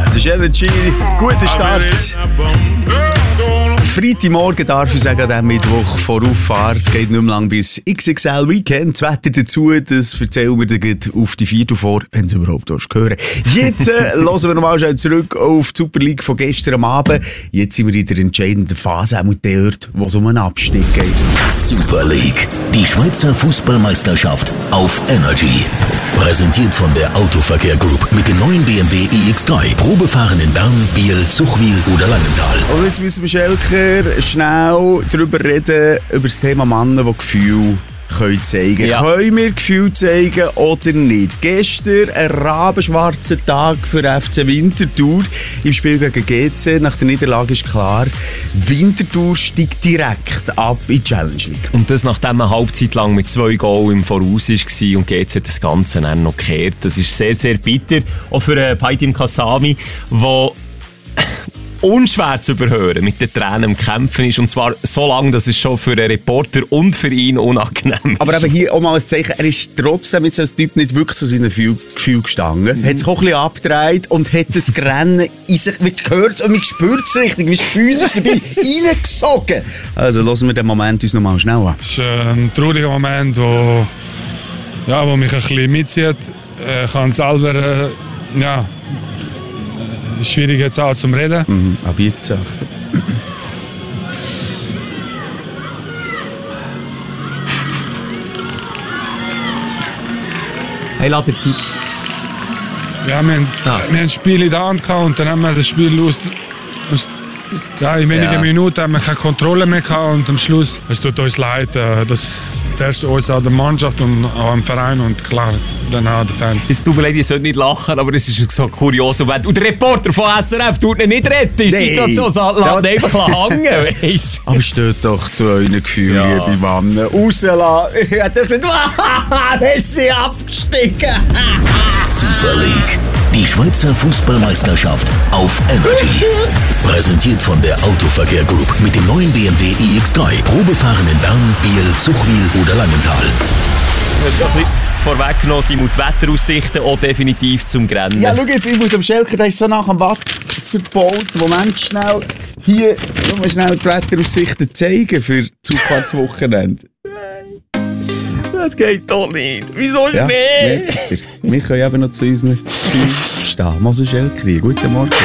Das ist Energy. Guter Start. Freitagmorgen darf ich sagen, der Mittwoch vor Auffahrt geht nicht mehr lang bis XXL Weekend. Das Wetter dazu, das erzählen wir dir auf die 4 vor, wenn du überhaupt hören. Jetzt hören wir nochmal schnell zurück auf die Super League von gestern am Abend. Jetzt sind wir in der entscheidenden Phase, auch mit dort, wo es um einen Abschnitt geht. Super League, die Schweizer Fußballmeisterschaft auf Energy. Präsentiert von der Autoverkehr Group mit dem neuen BMW iX3. Probefahren in Bern, Biel, Zuchwil oder Langenthal. Und jetzt müssen wir, Schelker, schnell darüber reden, über das Thema Männer, die Gefühle zeigen können. Ja. Können wir Gefühle zeigen oder nicht? Gestern ein rabenschwarzer Tag für FC Winterthur im Spiel gegen GC. Nach der Niederlage ist klar, Winterthur steigt direkt ab in die Challenge League. Und das, nachdem man Halbzeit lang mit 2 Goals im Voraus war und GC das Ganze dann noch gekehrt. Das ist sehr, sehr bitter. Auch für Paitim Kassami, der unschwer zu überhören mit den Tränen im Kämpfen ist. Und zwar so lange, dass es schon für einen Reporter und für ihn unangenehm ist. Aber eben hier auch mal ein Zeichen, er ist trotzdem jetzt als Typ nicht wirklich zu seinen Gefühlen gestanden. Hat sich auch ein bisschen abgedreht und hat das Rennen in sich, man hört es und man spürt es richtig, man ist physisch dabei reingesogen. Also lassen wir den Moment uns nochmal schnell an. Es ist ein trauriger Moment, wo mich ein bisschen mitzieht. Ich kann selber, schwierig jetzt auch zum Reden. Aber jetzt auch. Hey, lass dir Zeit. Ja, wir haben ein Spiel in der Hand gehabt und dann haben wir das Spiel in wenigen Minuten haben wir keine Kontrolle mehr gehabt und am Schluss, es tut uns leid, das zuerst uns an der Mannschaft und auch am Verein und klar, dann auch den Fans. Es tut mir leid, ich sollte nicht lachen, aber es ist so kurios. Und der Reporter von SRF tut ihn nicht retten in der Situation, lässt ihn einfach hängen, weißt du. Aber steht doch zu euren Gefühlen, liebe Männer. Rauslassen. Ich hätte gesagt, wenn sie abgestiegen. Super League, die Schweizer Fußballmeisterschaft auf Energy. Präsentiert von der Autoverkehr Group mit dem neuen BMW iX3. Probefahren in Bern, Biel, Zuchwil oder Langenthal. Vorweggenommen sind die Wetteraussichten auch definitiv zum Grennen. Ja, schau jetzt, ich muss am Schelker, der ist so nach dem Wasserboot. Moment, schnell. Hier, nur schnell die Wetteraussichten zeigen für das Zufahrtswochenende. Das geht doch nicht. Wieso nicht mehr? Wir können eben noch zu unseren Stehen. Moses Schelker, guten Morgen.